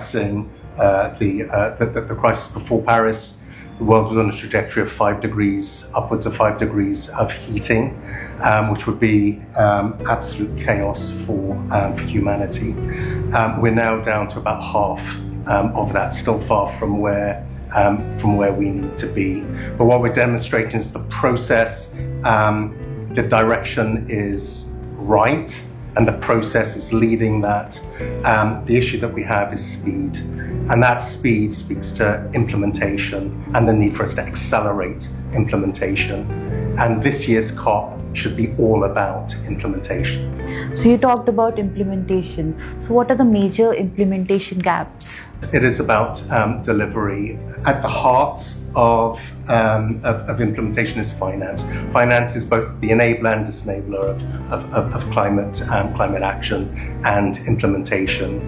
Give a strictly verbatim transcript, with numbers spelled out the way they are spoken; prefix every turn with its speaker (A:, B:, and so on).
A: addressing uh, the, uh, the, the, the crisis before Paris. The world was on a trajectory of five degrees, upwards of five degrees of heating, um, which would be um, absolute chaos for, um, for humanity. Um, we're now down to about half um, of that, still far from where, um, from where we need to be. But what we're demonstrating is the process, um, the direction is right, and the process is leading that. Um, the issue that we have is speed. And that speed speaks to implementation and the need for us to accelerate implementation. And this year's COP should be all about implementation.
B: So you talked about implementation. So what are the major implementation gaps?
A: It is about um, delivery. At the heart of, um, of, of implementation is finance. Finance is both the enabler and disenabler of, of, of, of climate, um, climate action and implementation.